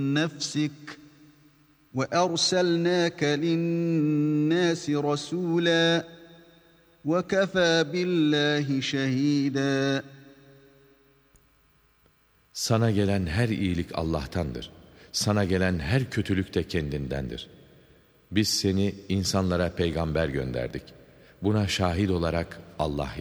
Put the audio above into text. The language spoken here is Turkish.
نَفْسِكَ وَأَرْسَلْنَاكَ لِلنَّاسِ رَسُولًا وَكَفَى بِاللّٰهِ شَهِيدًا. Sana gelen her iyilik Allah'tandır. Sana gelen her kötülük de kendindendir. Biz seni insanlara peygamber gönderdik. Buna şahit olarak Allah